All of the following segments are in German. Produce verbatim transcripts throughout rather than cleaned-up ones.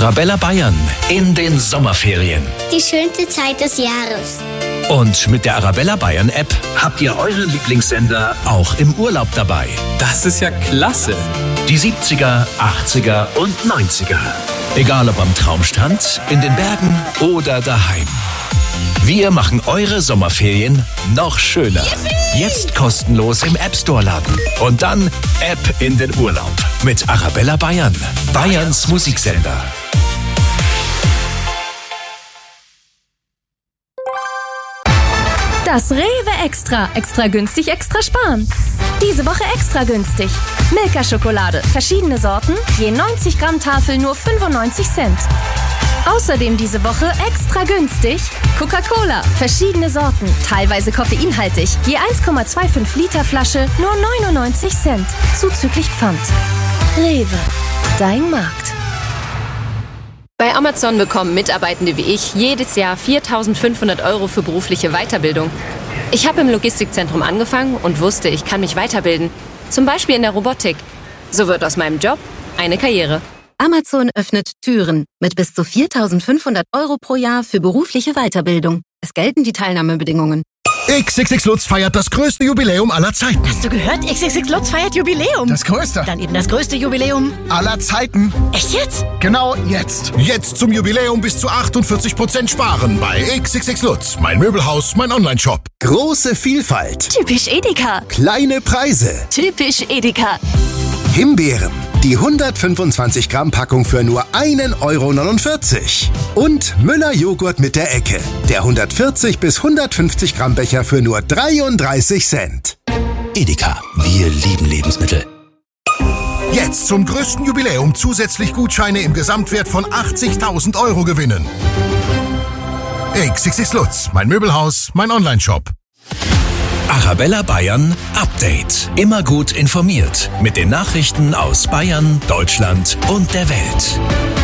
Arabella Bayern in den Sommerferien. Die schönste Zeit des Jahres. Und mit der Arabella Bayern App habt ihr euren Lieblingssender auch im Urlaub dabei. Das ist ja klasse. Die siebziger, achtziger und neunziger. Egal ob am Traumstrand, in den Bergen oder daheim. Wir machen eure Sommerferien noch schöner. Yippie! Jetzt kostenlos im App Store laden. Und dann App in den Urlaub. Mit Arabella Bayern. Bayerns Musiksender. Das Rewe Extra. Extra günstig, extra sparen. Diese Woche extra günstig. Milka-Schokolade. Verschiedene Sorten. Je neunzig Gramm Tafel nur fünfundneunzig Cent. Außerdem diese Woche extra günstig Coca-Cola. Verschiedene Sorten. Teilweise koffeinhaltig. Je eins Komma fünfundzwanzig Liter Flasche nur neunundneunzig Cent. Zuzüglich Pfand. Rewe. Dein Markt. Bei Amazon bekommen Mitarbeitende wie ich jedes Jahr viertausendfünfhundert Euro für berufliche Weiterbildung. Ich habe im Logistikzentrum angefangen und wusste, ich kann mich weiterbilden. Zum Beispiel in der Robotik. So wird aus meinem Job eine Karriere. Amazon öffnet Türen mit bis zu viertausendfünfhundert Euro pro Jahr für berufliche Weiterbildung. Es gelten die Teilnahmebedingungen. X X X Lutz feiert das größte Jubiläum aller Zeiten. Hast du gehört? X X X Lutz feiert Jubiläum. Das größte. Dann eben das größte Jubiläum aller Zeiten. Echt jetzt? Genau jetzt. Jetzt zum Jubiläum bis zu achtundvierzig Prozent sparen bei X X X Lutz. Mein Möbelhaus, mein Onlineshop. Große Vielfalt. Typisch Edeka. Kleine Preise. Typisch Edeka. Himbeeren. Die hundertfünfundzwanzig Gramm Packung für nur ein Euro neunundvierzig. Und Müller Joghurt mit der Ecke. Der hundertvierzig bis hundertfünfzig Gramm Becher für nur dreiunddreißig Cent. Edeka. Wir lieben Lebensmittel. Jetzt zum größten Jubiläum zusätzlich Gutscheine im Gesamtwert von achtzigtausend Euro gewinnen. X X X Lutz. Mein Möbelhaus, mein Onlineshop. Arabella Bayern Update. Immer gut informiert mit den Nachrichten aus Bayern, Deutschland und der Welt.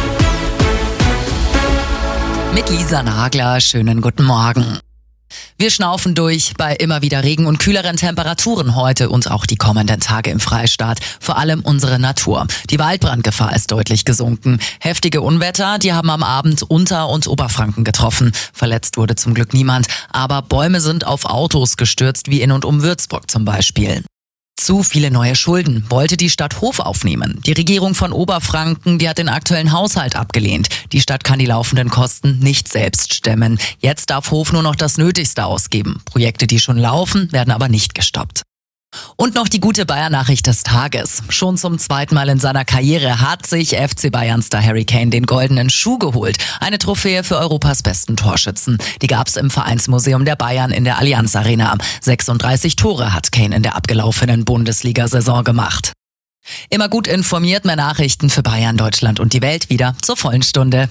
Mit Lisa Nagler, schönen guten Morgen. Wir schnaufen durch bei immer wieder Regen und kühleren Temperaturen heute und auch die kommenden Tage im Freistaat. Vor allem unsere Natur. Die Waldbrandgefahr ist deutlich gesunken. Heftige Unwetter, die haben am Abend Unter- und Oberfranken getroffen. Verletzt wurde zum Glück niemand, aber Bäume sind auf Autos gestürzt, wie in und um Würzburg zum Beispiel. Zu viele neue Schulden wollte die Stadt Hof aufnehmen. Die Regierung von Oberfranken, die hat den aktuellen Haushalt abgelehnt. Die Stadt kann die laufenden Kosten nicht selbst stemmen. Jetzt darf Hof nur noch das Nötigste ausgeben. Projekte, die schon laufen, werden aber nicht gestoppt. Und noch die gute Bayern-Nachricht des Tages. Schon zum zweiten Mal in seiner Karriere hat sich F C Bayern-Star Harry Kane den goldenen Schuh geholt. Eine Trophäe für Europas besten Torschützen. Die gab's im Vereinsmuseum der Bayern in der Allianz Arena. sechsunddreißig Tore hat Kane in der abgelaufenen Bundesliga-Saison gemacht. Immer gut informiert, mehr Nachrichten für Bayern, Deutschland und die Welt wieder zur vollen Stunde.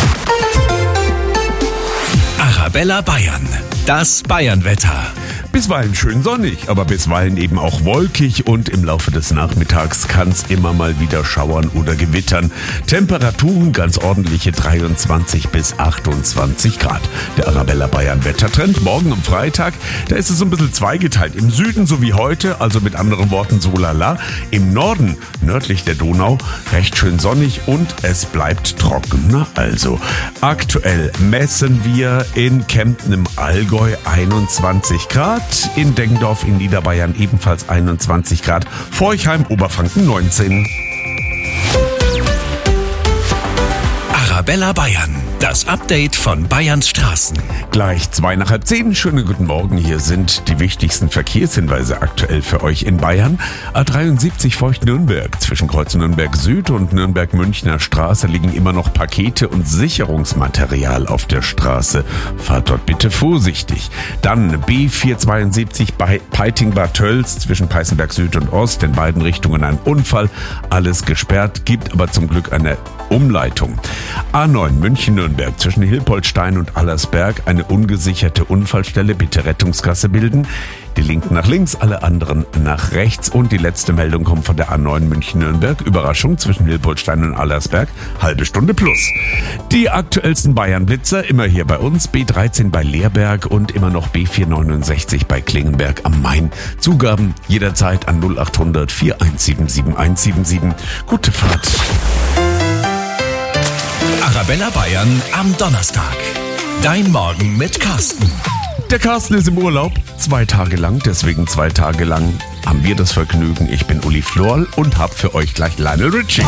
Arabella Bayern. Das Bayernwetter. Bisweilen schön sonnig, aber bisweilen eben auch wolkig und im Laufe des Nachmittags kann es immer mal wieder schauern oder gewittern. Temperaturen ganz ordentliche dreiundzwanzig bis achtundzwanzig Grad. Der Arabella Bayern Wettertrend morgen am Freitag, da ist es so ein bisschen zweigeteilt. Im Süden so wie heute, also mit anderen Worten so lala. Im Norden, nördlich der Donau, recht schön sonnig und es bleibt trocken. Na also, aktuell messen wir in Kempten im Allgäu einundzwanzig Grad. In Deggendorf in Niederbayern ebenfalls einundzwanzig Grad. Forchheim, Oberfranken neunzehn. Arabella Bayern. Das Update von Bayerns Straßen. Gleich zwei nach halb zehn. Schönen guten Morgen. Hier sind die wichtigsten Verkehrshinweise aktuell für euch in Bayern. A dreiundsiebzig Feucht-Nürnberg. Zwischen Kreuz Nürnberg Süd und Nürnberg-Münchner Straße liegen immer noch Pakete und Sicherungsmaterial auf der Straße. Fahrt dort bitte vorsichtig. Dann B vierhundertzweiundsiebzig bei Peiting-Bad Tölz zwischen Peißenberg Süd und Ost. In beiden Richtungen ein Unfall. Alles gesperrt, gibt aber zum Glück eine Umleitung. A neun München-Nürnberg zwischen Hilpoltstein und Allersberg eine ungesicherte Unfallstelle, bitte Rettungskasse bilden. Die Linken nach links, alle anderen nach rechts. Und die letzte Meldung kommt von der A neun München-Nürnberg. Überraschung zwischen Hilpoltstein und Allersberg. Halbe Stunde plus. Die aktuellsten Bayern-Blitzer immer hier bei uns. B dreizehn bei Leerberg und immer noch B vierhundertneunundsechzig bei Klingenberg am Main. Zugaben jederzeit an null achthundert vierhundertsiebenundsiebzig eins sieben sieben. Gute Fahrt. Arabella Bayern am Donnerstag. Dein Morgen mit Carsten. Der Carsten ist im Urlaub, zwei Tage lang, deswegen zwei Tage lang haben wir das Vergnügen. Ich bin Uli Florl und hab für euch gleich Lionel Richie.